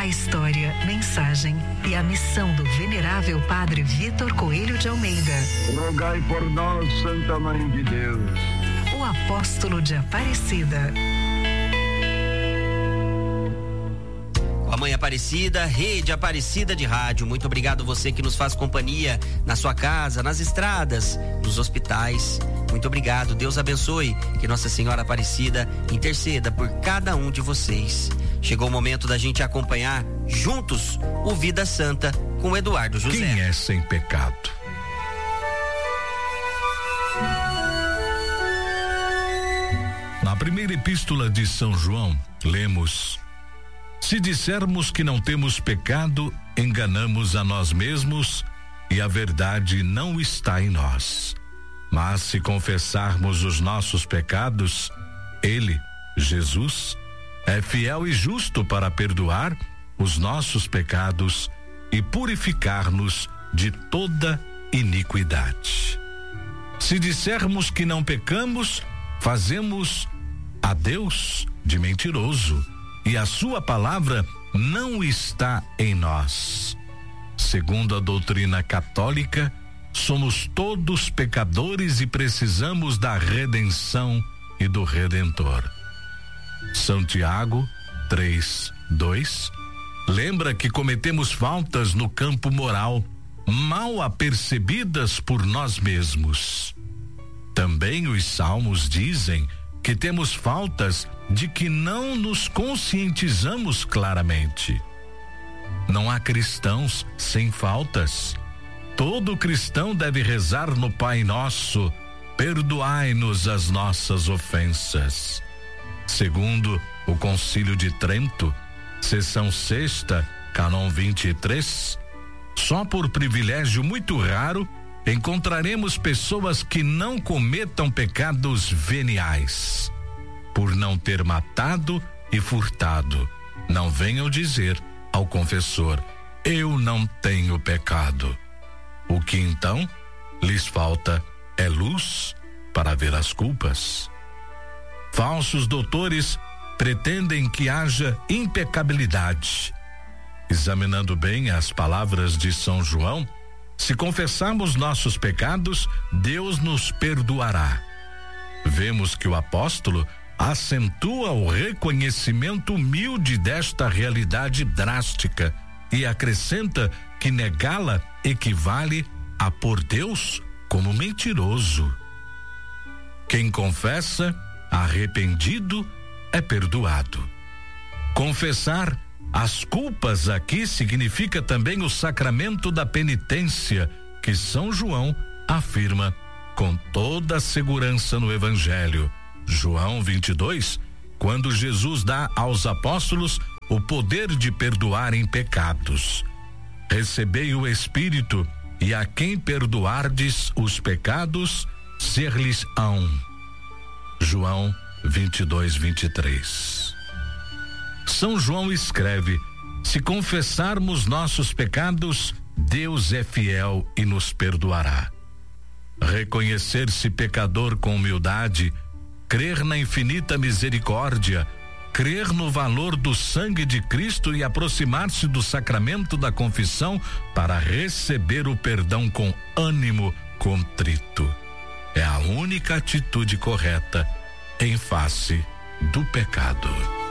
A história, mensagem e a missão do venerável Padre Vitor Coelho de Almeida. Rogai por nós, Santa Mãe de Deus. O apóstolo de Aparecida. A Mãe Aparecida, Rede Aparecida de Rádio. Muito obrigado você que nos faz companhia na sua casa, nas estradas, nos hospitais. Muito obrigado. Deus abençoe. Que Nossa Senhora Aparecida interceda por cada um de vocês. Chegou o momento da gente acompanhar juntos o Vida Santa com Eduardo José. Quem é sem pecado? Na primeira epístola de São João, lemos: se dissermos que não temos pecado, enganamos a nós mesmos e a verdade não está em nós. Mas se confessarmos os nossos pecados, Ele, Jesus, é fiel e justo para perdoar os nossos pecados e purificar-nos de toda iniquidade. Se dissermos que não pecamos, fazemos a Deus de mentiroso e a sua palavra não está em nós. Segundo a doutrina católica, somos todos pecadores e precisamos da redenção e do Redentor. São Tiago 3:2 lembra que cometemos faltas no campo moral, mal apercebidas por nós mesmos. Também os salmos dizem que temos faltas de que não nos conscientizamos claramente. Não há cristãos sem faltas. Todo cristão deve rezar no Pai Nosso: perdoai-nos as nossas ofensas. Segundo o Concílio de Trento, seção 6ª, Cânon 23, só por privilégio muito raro encontraremos pessoas que não cometam pecados veniais. Por não ter matado e furtado, não venham dizer ao confessor: eu não tenho pecado. O que então lhes falta é luz para ver as culpas. Falsos doutores pretendem que haja impecabilidade. Examinando bem as palavras de São João, se confessarmos nossos pecados, Deus nos perdoará. Vemos que o apóstolo acentua o reconhecimento humilde desta realidade drástica e acrescenta que negá-la equivale a pôr Deus como mentiroso. Quem confessa, arrependido, é perdoado. Confessar as culpas aqui significa também o sacramento da penitência, que São João afirma com toda a segurança no Evangelho. João 22, quando Jesus dá aos apóstolos o poder de perdoarem pecados. Recebei o Espírito, e a quem perdoardes os pecados, ser-lhes-ão. João 22:23. São João escreve: se confessarmos nossos pecados, Deus é fiel e nos perdoará. Reconhecer-se pecador com humildade, crer na infinita misericórdia, crer no valor do sangue de Cristo e aproximar-se do sacramento da confissão para receber o perdão com ânimo contrito. É a única atitude correta em face do pecado.